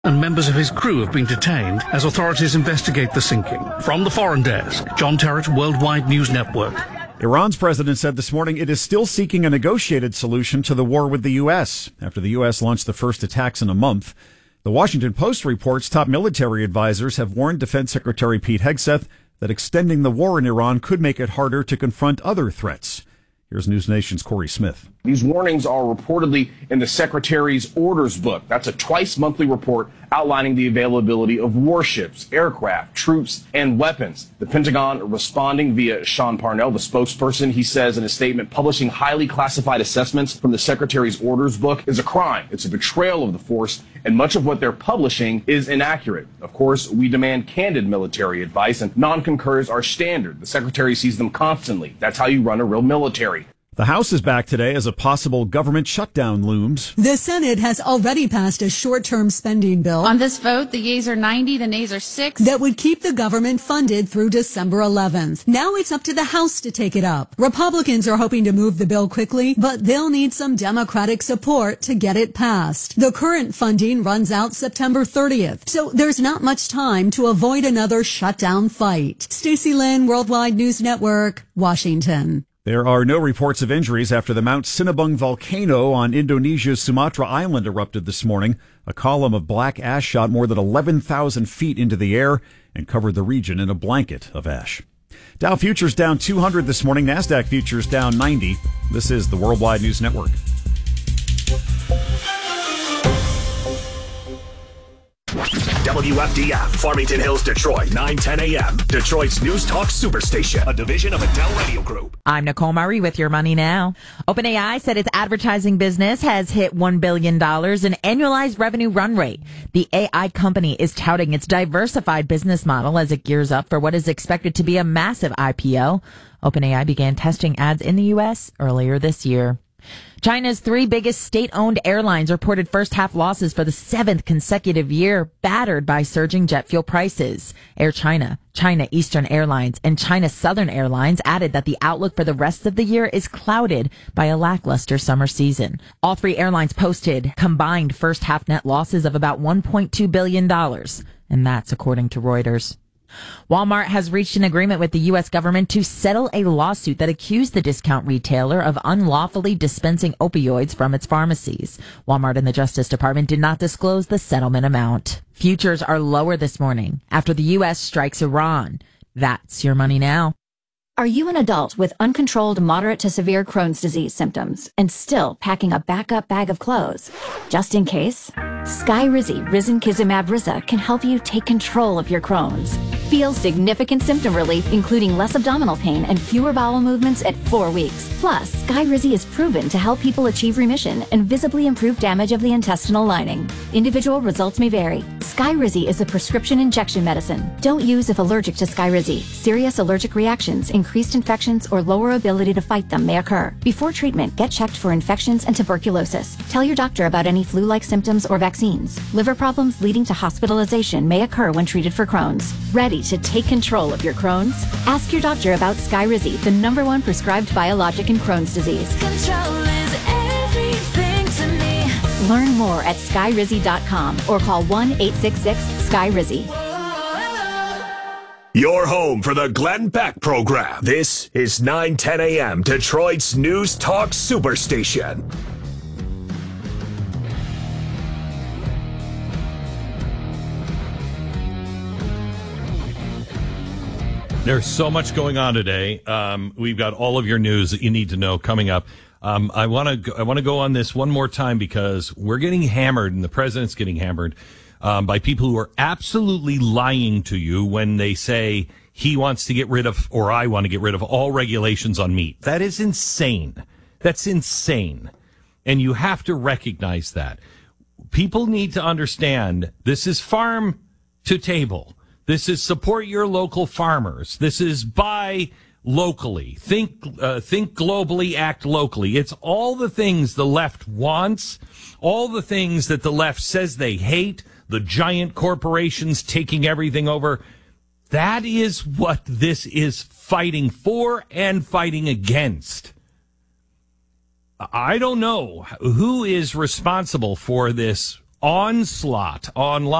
And members of his crew have been detained as authorities investigate the sinking. From the Foreign Desk, John Terrett, Worldwide News Network. Iran's president said this morning it is still seeking a negotiated solution to the war with the U.S. after the U.S. launched the first attacks in a month. The Washington Post reports top military advisors have warned Defense Secretary Pete Hegseth that extending the war in Iran could make it harder to confront other threats. Here's News Nation's Corey Smith. These warnings are reportedly in the Secretary's orders book. That's a twice-monthly report outlining the availability of warships, aircraft, troops, and weapons. The Pentagon responding via Sean Parnell, the spokesperson. He says in a statement, publishing highly classified assessments from the Secretary's orders book is a crime. It's a betrayal of the force, and much of what they're publishing is inaccurate. Of course, we demand candid military advice, and non-concurs are standard. The Secretary sees them constantly. That's how you run a real military. The House is back today as a possible government shutdown looms. The Senate has already passed a short-term spending bill. On this vote, the yeas are 90, the nays are 6. That would keep the government funded through December 11th. Now it's up to the House to take it up. Republicans are hoping to move the bill quickly, but they'll need some Democratic support to get it passed. The current funding runs out September 30th, so there's not much time to avoid another shutdown fight. Stacey Lynn, Worldwide News Network, Washington. There are no reports of injuries after the Mount Sinabung volcano on Indonesia's Sumatra Island erupted this morning. A column of black ash shot more than 11,000 feet into the air and covered the region in a blanket of ash. Dow futures down 200 this morning. NASDAQ futures down 90. This is the Worldwide News Network. WFDF, Farmington Hills, Detroit, 9:10 a.m. Detroit's News Talk Superstation, a division of Adele Radio Group. I'm Nicole Murray with your money now. OpenAI said its advertising business has hit $1 billion in annualized revenue run rate. The AI company is touting its diversified business model as it gears up for what is expected to be a massive IPO. OpenAI began testing ads in the U.S. earlier this year. China's 3 biggest state-owned airlines reported first-half losses for the 7th consecutive year, battered by surging jet fuel prices. Air China, China Eastern Airlines, and China Southern Airlines added that the outlook for the rest of the year is clouded by a lackluster summer season. All 3 airlines posted combined first-half net losses of about $1.2 billion, and that's according to Reuters. Walmart has reached an agreement with the U.S. government to settle a lawsuit that accused the discount retailer of unlawfully dispensing opioids from its pharmacies. Walmart and the Justice Department did not disclose the settlement amount. Futures are lower this morning after the U.S. strikes Iran. That's your money now. Are you an adult with uncontrolled moderate to severe Crohn's disease symptoms and still packing a backup bag of clothes? Just in case, Skyrizi Risankizumab Riza can help you take control of your Crohn's. Feel significant symptom relief, including less abdominal pain and fewer bowel movements at 4 weeks. Plus, Skyrizi is proven to help people achieve remission and visibly improve damage of the intestinal lining. Individual results may vary. Skyrizi is a prescription injection medicine. Don't use if allergic to Skyrizi. Serious allergic reactions, increased infections, or lower ability to fight them may occur. Before treatment, get checked for infections and tuberculosis. Tell your doctor about any flu-like symptoms or vaccines. Liver problems leading to hospitalization may occur when treated for Crohn's. Ready to take control of your Crohn's? Ask your doctor about Skyrizi, the #1 prescribed biologic in Crohn's disease. Control is everything to me. Learn more at skyrizi.com or call 1-866-SKYRIZI. Your home for the Glenn Beck program. This is 9:10 a.m. Detroit's News Talk Superstation. There's so much going on today. We've got all of your news that you need to know coming up. I want to go on this one more time because we're getting hammered, and the president's getting hammered by people who are absolutely lying to you when they say he wants to get rid of, or I want to get rid of, all regulations on meat. That is insane. That's insane. And you have to recognize that. People need to understand this is farm to table. This is support your local farmers. This is buy locally. Think globally, act locally. It's all the things the left wants, all the things that the left says they hate, the giant corporations taking everything over. That is what this is fighting for and fighting against. I don't know who is responsible for this Onslaught online.